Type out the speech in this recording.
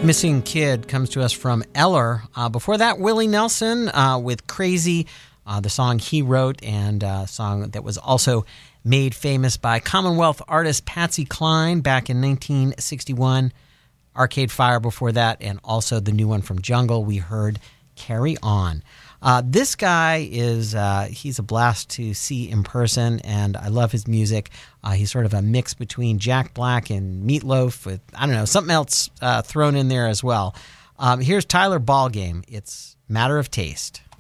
Missing Kid comes to us from Eller. Before that, Willie Nelson with Crazy, the song he wrote, and a song that was also made famous by Commonwealth artist Patsy Cline back in 1961. Arcade Fire before that, and also the new one from Jungle, we heard Carry On. This guy is, he's a blast to see in person, and I love his music. He's sort of a mix between Jack Black and Meatloaf with, I don't know, something else thrown in there as well. Here's Tyler Ballgame. It's Matter of Taste.